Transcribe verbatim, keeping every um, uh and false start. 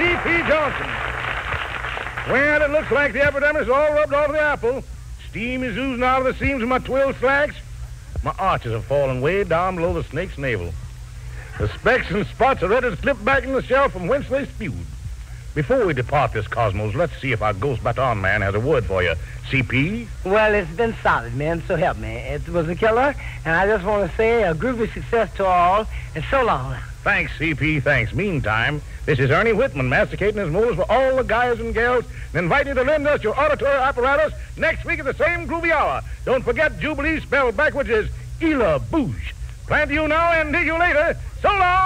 C P. Johnson. Well, it looks like the epidermis is all rubbed off the apple. Steam is oozing out of the seams of my twill slacks. My arches have fallen way down below the snake's navel. The specks and spots are ready to slip back in the shell from whence they spewed. Before we depart this cosmos, let's see if our ghost baton man has a word for you. C P? Well, it's been solid, man, so help me. It was a killer, and I just want to say a groovy success to all, and so long. Thanks, C P, thanks. Meantime, this is Ernie Whitman masticating his moles for all the guys and gals and invite you to lend us your auditory apparatus next week at the same groovy hour. Don't forget Jubilee spelled backwards is Ela Boosh. Plan to you now and to you later. So long!